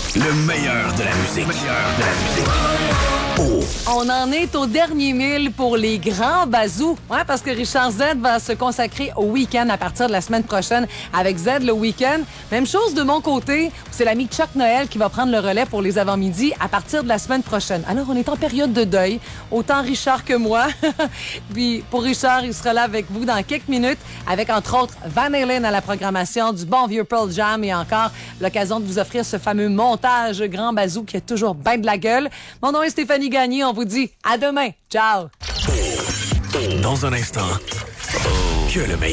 Le meilleur de la musique. Oh. On en est au dernier mille pour les grands bazous. Ouais, parce que Richard Z va se consacrer au week-end à partir de la semaine prochaine avec Z le week-end. Même chose de mon côté, c'est l'ami Chuck Noël qui va prendre le relais pour les avant-midi à partir de la semaine prochaine. Alors, on est en période de deuil, autant Richard que moi. Puis, pour Richard, il sera là avec vous dans quelques minutes avec, entre autres, Van Halen à la programmation, du bon vieux Pearl Jam et encore l'occasion de vous offrir ce fameux montage grand bazou qui a toujours bien de la gueule. Mon nom est Stéphanie Gagné. On vous dit à demain. Ciao! Dans un instant, que le meilleur.